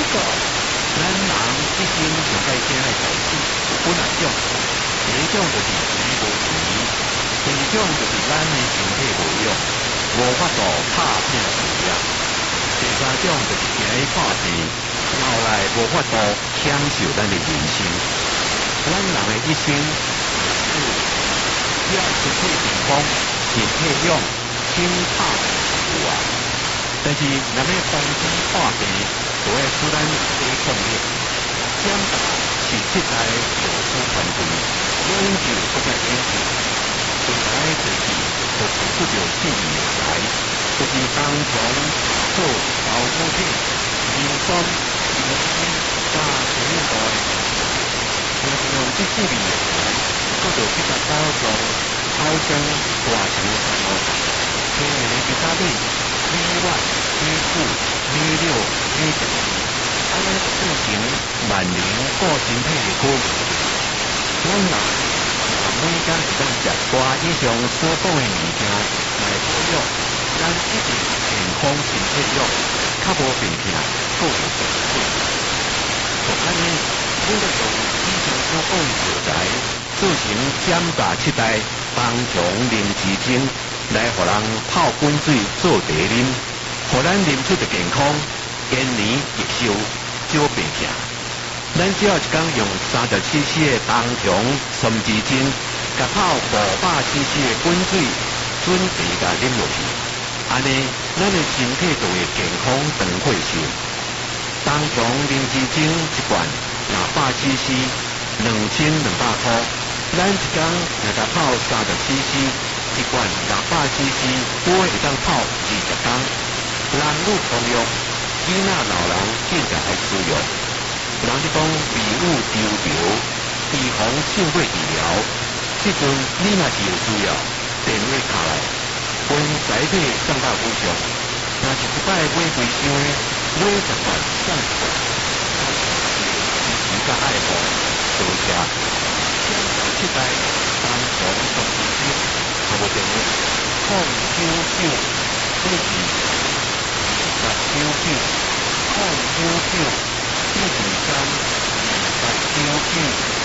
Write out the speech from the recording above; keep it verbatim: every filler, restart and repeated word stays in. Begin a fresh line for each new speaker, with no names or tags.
咱人一生上该惊的代志有本来种，第一种就是钱无钱，第二种就是咱的身体无用，无法度拍拼事业，第三种就是行去破病，后来无法度享受咱的人生。咱人的一生是要身体健康，身体勇，轻拍有啊。但是，若要防止破病，就会使咱抵抗力减大，是世代社会团队永久不再坚持。本来就是就是不着信义的来，就是当从做老夫妻、民生、民生加前一代，就是用这四年来，各着去达到从超生大成项目，天然的其他类。美外、美富、美六、美十，安尼进行万年个身体的保护。咱人每天会当食寡以上所讲的物件来保养，咱一定健康身体弱，较无病痛，个有病痛。就安尼，为了用以上所讲的素材，做成减大七代帮强灵之精。来，互人泡滚水做茶啉，互咱啉出的健康，延年益寿，少病痛。咱只要一工用三十 C C 的当强参枝精，甲泡五百 C C 的滚水，准时甲啉落去，安尼咱的身体就会健康长岁寿。当强灵芝精一罐五百 C C， 两千两百块，咱一工若甲泡三十 C C。一罐六百 C C， 每会当泡二十工，人愈常用，囡仔老人更加爱使用。人是讲皮肤丢掉，预防性过治疗，这阵你若是有需要，电话卡来，分载体上到五上，若是一摆买几箱的，买十罐送一罐，支持甲爱护，多谢。现在七代当从从之间。我电话：零九九四二十九九零九九四二三二十九九。